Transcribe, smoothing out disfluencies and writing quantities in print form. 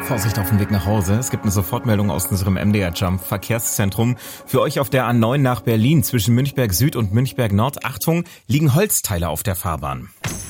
Vorsicht auf dem Weg nach Hause. Es gibt eine Sofortmeldung aus unserem MDR Jump Verkehrszentrum. Für euch auf der A9 nach Berlin zwischen Münchberg Süd und Münchberg Nord. Achtung, liegen Holzteile auf der Fahrbahn.